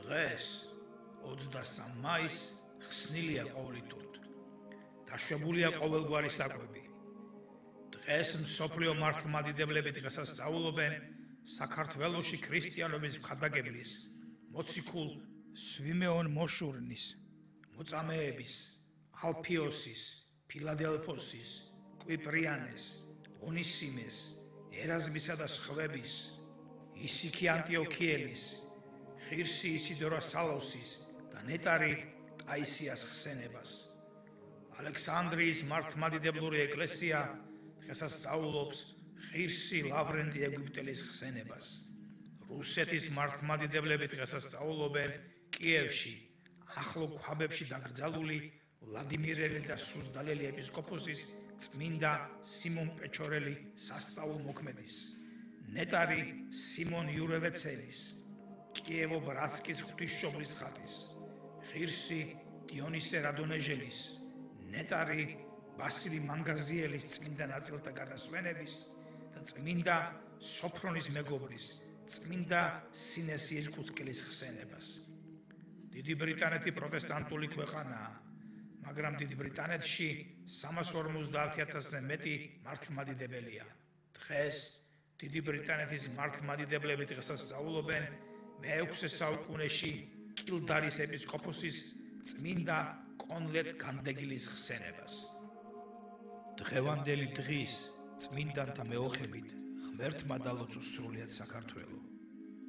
დღეს 23 მაისს ხსნილია ყოვლითურთ. დაშვებულია ყოველგვარი საკვები. დღეს მსოფლიო მართლმადიდებლები დღესასწაულობენ საქართველოში ქრისტიანობის მხარდაგებლის, მოციქულ სვიმეონ მოშურნის, მოწამეების, ალფიოსის, ფილადელფოსის, კვიპრიანეს, ონისიმეს, ერაზმისა და სხვების, ისიქი ანტიოქიელის, ხირსი ისიდორა სალოსის და ნეტარი ტაისიას ხსენებას. ალექსანდრიის მართლმადიდებლური ეკლესია დღესასწაულობს ხირსი ლავრენტი ეგვიპტელის ხსენებას. რუსეთის მართლმადიდებლები დღესასწაულობენ კიევში, ახლო ქვაბებში დაკრძალული ვლადიმირელი და სუზდალელი ეპისკოპოსის წმინდა სიმონ პეჩორელი სასწაულმოქმედის, ნეტარი სიმონ იურევეცელის, კიევო-ბრატსკის ღვთისმშობლის ხატის, ხირსი დიონისე რადონეჟელის, ნეტარი ბასილი მანგაზიელის წმინდა ნაწილთა გადასვენების და წმინდა სოფრონის მეგობრის, წმინდა სინესი ირკუტსკელის ხსენებას. დიდი ბრიტანეთი პროტესტანტული ქვეყანაა, მაგრამ დიდ ბრიტანეთში 350,000-ზე მეტი მართლმადიდებელია. დღეს დიდი ბრიტანეთის მართლმადიდებლები დღესასწაულობენ მე-6 საუკუნეში კილდარის ეპისკოპოსის წმინდა კონლეტ განდეგილის ხსენებას. დღევანდელი დღის წმინდანთა მეოხებით ღმერთმა დალოცოს სრულიად საქართველო.